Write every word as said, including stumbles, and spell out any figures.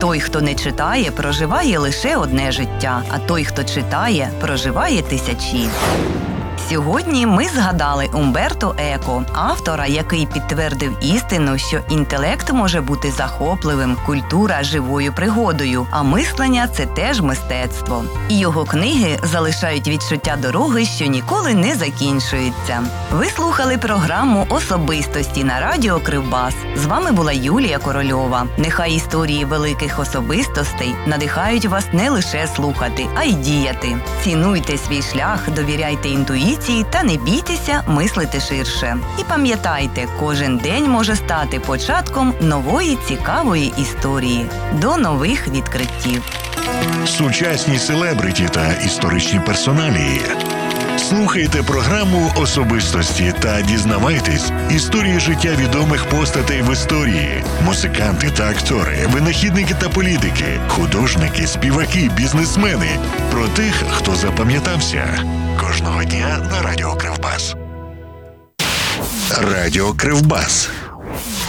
Той, хто не читає, проживає лише одне життя, а той, хто читає, проживає тисячі. Сьогодні ми згадали Умберто Еко, автора, який підтвердив істину, що інтелект може бути захопливим, культура – живою пригодою, а мислення – це теж мистецтво. І його книги залишають відчуття дороги, що ніколи не закінчується. Ви слухали програму «Особистості» на радіо Кривбас. З вами була Юлія Корольова. Нехай історії великих особистостей надихають вас не лише слухати, а й діяти. Цінуйте свій шлях, довіряйте інтуїції та не бійтеся мислити ширше. І пам'ятайте, кожен день може стати початком нової цікавої історії. До нових відкриттів. Сучасні селебриті та історичні персоналії. Слухайте програму «Особистості» та дізнавайтесь історії життя відомих постатей в історії. Музиканти та актори, винахідники та політики, художники, співаки, бізнесмени. Про тих, хто запам'ятався. Кожного дня на радіо Кривбас. Радіо Кривбас.